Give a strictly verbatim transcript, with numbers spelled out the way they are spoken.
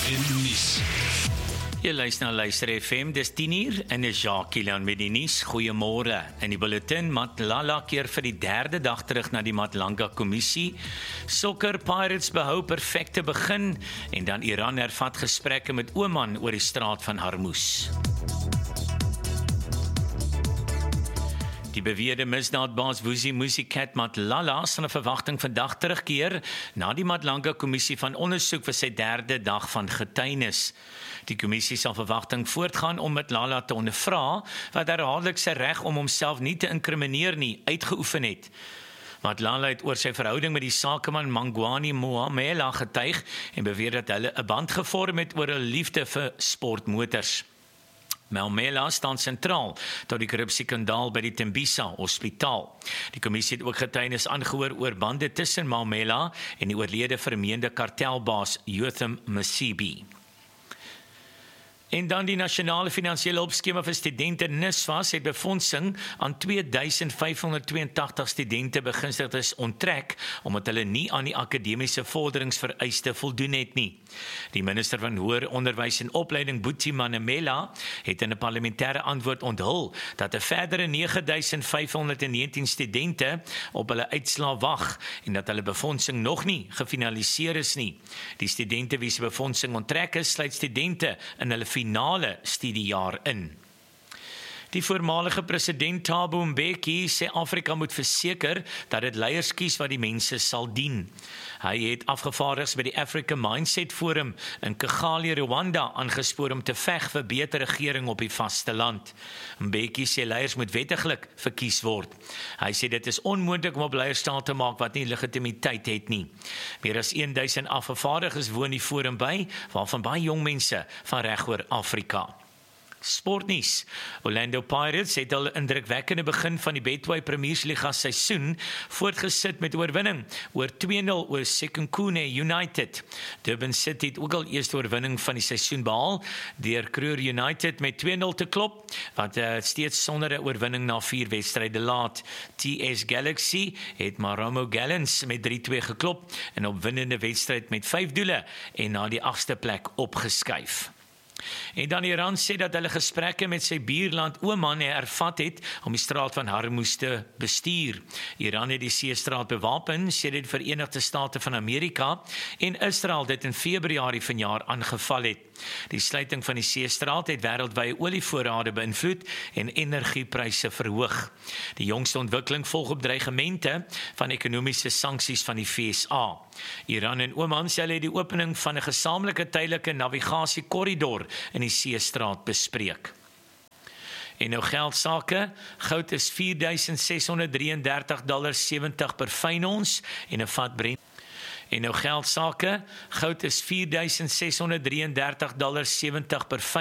en nuus. Jy luister na Luister F M, dis tien uur en dis Jacques Kilian met die nuus. Goeiemôre. In die bulletin, Matlala keer vir die derde dag terug na die Matlanga Kommissie. Soccer Pirates behou perfekte begin en dan Iran hervat gesprekke met Oman oor die straat van Hormuz. Die beweerde misdaadbaas Vusi Musicat Matlala sal 'n verwagting vandag terugkeer na die Matlanga Kommissie van ondersoek vir sy derde dag van getuienis. Die kommissie sal verwagting voortgaan om Matlala te ondervra wat herhaaldelik sy reg om homself nie te inkrimineer nie uitgeoefen het. Matlala het oor sy verhouding met die sakeman Mangwani Mohamela getuig en beweer dat hulle 'n band gevorm het oor 'n liefde vir sportmotors. Mohamela staan sentraal tot die korrupsieskandaal by die Tembisa Hospitaal. Die kommissie het ook getuienis aangehoor oor bande tussen Mohamela en die oorlede vermeende kartelbaas Yotham Masibi. En dan die nasionale finansiële hulpskema vir studente NSFAS het befondsing aan twee duisend vyf honderd twee en tagtig studente begunstigdes onttrek omdat hulle nie aan die akademiese vorderingsvereiste voldoen het nie. Die minister van Hoër Onderwys en Opleiding, Buti Manamela, het in 'n parlementêre antwoord onthul dat 'n verdere nege duisend vyf honderd negentien studente op hulle uitslae wag en dat hulle befondsing nog nie gefinaliseer is nie. Die studente wie se befondsing onttrek is, sluit studente in hulle finale studiejaar in. Die voormalige president Thabo Mbeki sê Afrika moet verseker dat dit leiers kies wat die mense sal dien. Hy het afgevaardigs by die Africa Mindset Forum in Kigali, Rwanda aangespoor om te veg vir beter regering op die vasteland. Mbeki sê leiers moet wettiglik verkies word. Hy sê dit is onmoontlik om op leiers staal te maak wat nie legitimiteit het nie. Meer as duisend afgevaardiges woon die forum by, waarvan baie jong mense van regoor Afrika. Sportnuus. Orlando Pirates het al 'n indrukwekkende begin van die Betway Premiersliga seisoen voortgesit met oorwinning oor twee nul oor Sekhukhune United. Durban City het ook al eerste oorwinning van die seisoen behaal deur Kruger United met twee nul te klop, wat uh, steeds sonder 'n oorwinning na vier wedstryde laat. T S Galaxy het Maromo Gallants met drie twee geklop in 'n opwindende wedstryd met vyf doele en na die agste plek opgeskuif. En dan Iran sê dat hulle gesprekke met sy buurland Oman hervat het om die straat van Hormuz te bestuur. Iran het die seestraat bewapen, sê dit Verenigde State van Amerika en Israel dit in Februarie vanjaar aangeval het. Die sluiting van die seestraat het wêreldwye olievoorrade beïnvloed en energiepryse verhoog. Die jongste ontwikkeling volg op dreigemente van ekonomiese sanksies van die V S A. Iran en Oman sê hulle het die opening van 'n gesamentlike tydelike navigasiekorridor in die seestraat bespreek. En nou geldsake, goud is vier duisend ses honderd drie en dertig komma sewentig per fyn ons en 'n vat Brent. En nou geldsake, goud is vier duisend ses honderd drie en dertig komma sewentig per fyn